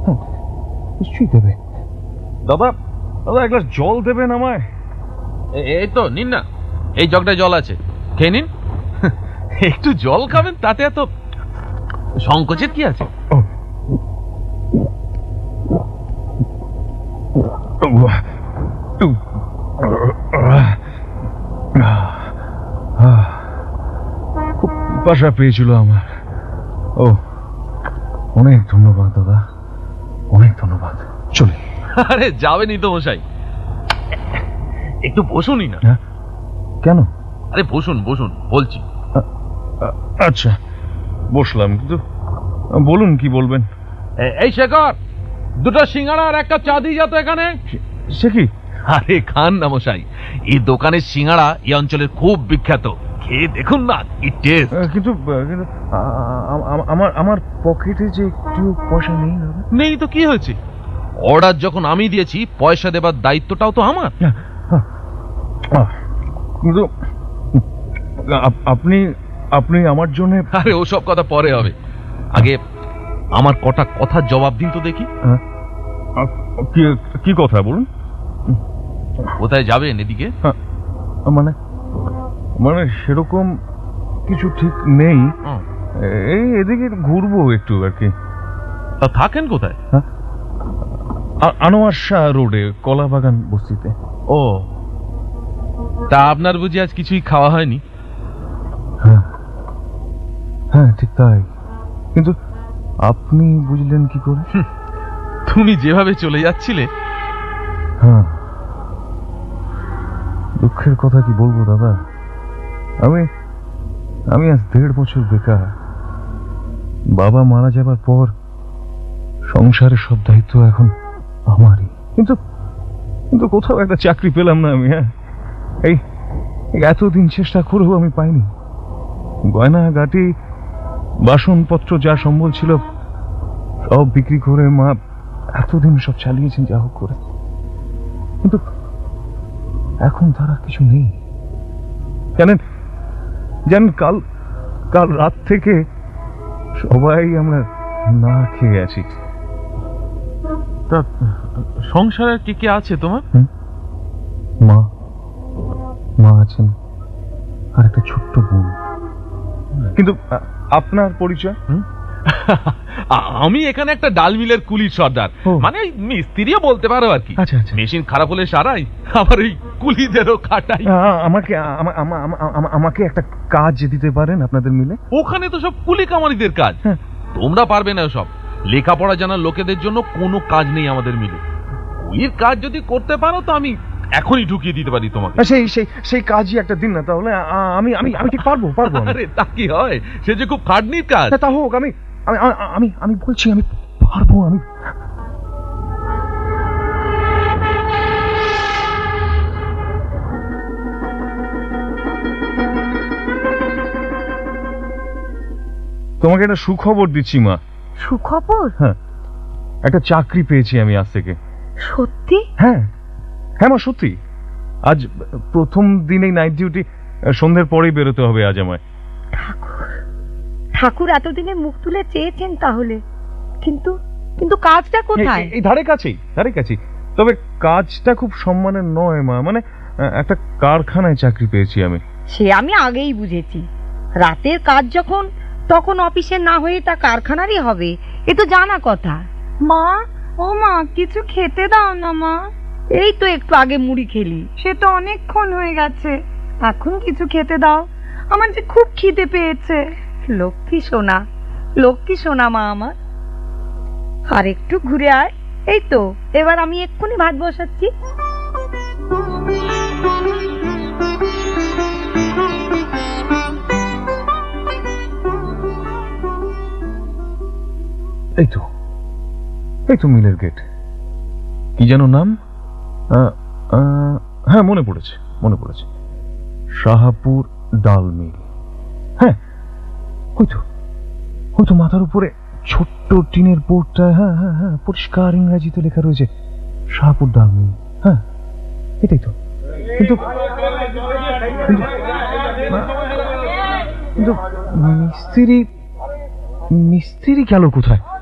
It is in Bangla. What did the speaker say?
নিশ্চয়ই দেবে। দাদা দাদা এক গ্লাস জল দেবেন আমায়? এই তো নিন না, এই জগটায় জল আছে, খেয়ে নিন। একটু জল খাবেন, তাতে এত সংকোচের কি আছে? খুব পিপাসা পেয়েছিল আমার। ও অনেক ধন্যবাদ দাদা, অনেক ধন্যবাদ। চলে। আরে যাবেনই তো মশাই, একটু বসুনই না। কেন? আরে বসুন বসুন বলছি। আচ্ছা বসলাম, কিন্তু বলুন কি বলবেন। এই শেখর, দুটো সিঙ্গাড়া আর একটা চা দিয়ে যেত এখানে। সে কি? আরে খান না মশাই, এই দোকানের সিঙ্গাড়া এই অঞ্চলের খুব বিখ্যাত, খেয়ে দেখুন না কি টেস্ট। কিন্তু আমার পকেটে যে একটু পয়সা নেই। নেই তো কি হয়েছে? অর্ডার যখন আমি দিয়েছি, পয়সা দেবার দায়িত্বটাও তো আমার। কিন্তু আপনি আপনি আমার জন্য। আরে ওসব কথা পরে হবে, আগে আমার কটা কথার জবাব দিন তো দেখি। কি কথা বলুন? কোথায় যাবেন এদিকে? মানে মানে সেরকম কিছু ঠিক নেই, এই এদিকে ঘুরবো একটু আর কি। তা থাকেন কোথায়? আনোয়ার শাহ রোডে, কলাবাগান বস্তিতে। ও, তা আপনার বুঝি আজ কিছুই খাওয়া হয়নি? হ্যাঁ ঠিক তাই, কিন্তু আপনি বুঝলেন কি করে? তুমি যেভাবে চলে যাচ্ছিলে। হ্যাঁ, দুঃখের কথা কি বলবো দাদা, আমি আজ 1.5 বছর বেকার। বাবা মারা যাবার পর সংসারের সব দায়িত্ব এখন আমারই, কিন্তু কোথাও একটা চাকরি পেলাম না আমি। হ্যাঁ, এই এতদিন চেষ্টা করেও আমি পাইনি। গয়না গাটি বাসনপত্র যা সম্বল ছিল সব বিক্রি করে মা এতদিন সব চালিয়েছেন যা হোক করে, কিন্তু এখন তার আর কিছু নেই। জানেন কাল রাত থেকে সবাই আমরা না খেয়ে আছি। তা সংসারে কে কে আছে তোমার? মা আছেন আর একটা ছোট্ট বোন। কিন্তু আপনার পরিচয়? আমি এখানে একটা ডাল মিলের কুলির সর্দার, মানে মিস্ত্রিও বলতে পারো আর কি। মেশিন খারাপ হলে সারাই, আবার ওই কুলিদেরও খাটাই। আমাকে একটা কাজ দিতে পারেন আপনাদের মিলে? ওখানে তো সব কুলি কামারিদের কাজ, তোমরা পারবে না সব। লেখাপড়া জানার লোকেদের জন্য কোনো কাজ নেই আমাদের মিলে। কুলির কাজ যদি করতে পারো তো আমি এখনই ঢুকিয়ে দিতে পারি তোমাকে। সেই কাজই একটা দিন না তাহলে, আমি আমি আমি ঠিক পারবো। আরে তা কি হয়, সে যে খুব খাটনির কাজ। তা হোক, আমি আমি আমি বলছি আমি পারবো। আমি তোমাকে একটা সুখবর দিচ্ছি মা। সুখবর? হ্যাঁ, একটা চাকরি পেয়েছি আমি আজ থেকে। সত্যি? হ্যাঁ হ্যাঁ মা, সত্যি। আজ প্রথম দিনেই নাইট ডিউটি, সন্ধ্যের পরেই বেরোতে হবে আজ আমায়। ঠাকুর এতদিনে মুখ তুলে চেয়েছেন তাহলে, কিন্তু কাজটা কোথায়? এই ধারে কাছেই। তবে কাজটা খুব সম্মানের নয় মা, মানে একটা কারখানায় চাকরি পেয়েছি আমি। সে আমি আগেই বুঝেছি, রাতের কাজ যখন তখন অফিসে না হয়ে তা কারখানারই হবে, এ তো জানা কথা। মা, ও মা, কিছু খেতে দাও না মা। এই তো একটু আগে মুড়ি খেলি, সে তো অনেকক্ষণ হয়ে গেছে। এখন কিছু খেতে দাও, আমার যে খুব খিদে পেয়েছে। লক্ষ্মী সোনা মা আমার, আর একটু ঘুরে আয়। এই তো এবার আমি এক্ষুনি ভাত বসাচ্ছি। এই তো মিলের গেট। কি যেন নাম? হ্যাঁ মনে পড়েছে, শাহাপুর ডাল মিল। হ্যাঁ, হয়তো মাথার উপরে ছোট্ট টিনের বোর্ডটা, হ্যাঁ হ্যাঁ হ্যাঁ, পরিষ্কার ইংরেজিতে লেখা রয়েছে শাহাপুর ডাল মিল। হ্যাঁ এটাই তো। কিন্তু মিস্ত্রি গেল কোথায়?